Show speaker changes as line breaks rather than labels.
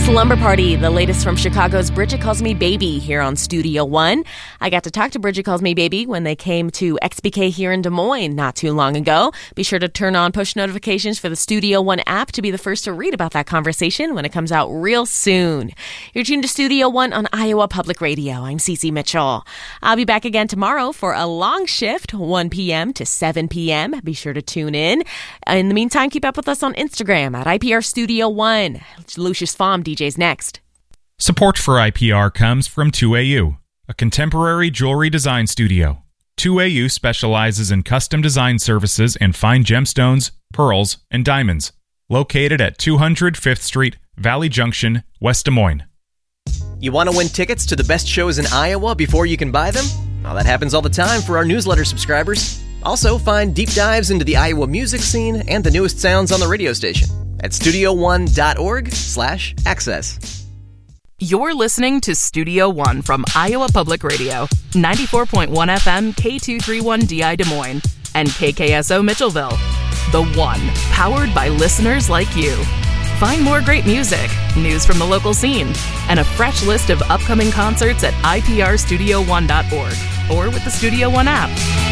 Slumber Party, the latest from Chicago's Bridget Calls Me Baby here on Studio One. I got to talk to Bridget Calls Me Baby when they came to XBK here in Des Moines not too long ago. Be sure to turn on push notifications for the Studio One app to be the first to read about that conversation when it comes out real soon. You're tuned to Studio One on Iowa Public Radio. I'm Cece Mitchell. I'll be back again tomorrow for a long shift, 1 p.m. to 7 p.m. Be sure to tune in. In the meantime, keep up with us on Instagram at IPR Studio One. Lucius Fahm DJs next.
Support for IPR comes from 2AU, a contemporary jewelry design studio. 2AU specializes in custom design services and fine gemstones, pearls, and diamonds. Located at 200 5th Street, Valley Junction, West Des Moines.
You want to win tickets to the best shows in Iowa before you can buy them? Well, that happens all the time for our newsletter subscribers. Also, find deep dives into the Iowa music scene and the newest sounds on the radio station at studio1.org/access.
You're listening to Studio One from Iowa Public Radio, 94.1 FM K231DI Des Moines, and KKSO Mitchellville. The One, powered by listeners like you. Find more great music, news from the local scene, and a fresh list of upcoming concerts at iprstudio1.org or with the Studio One app.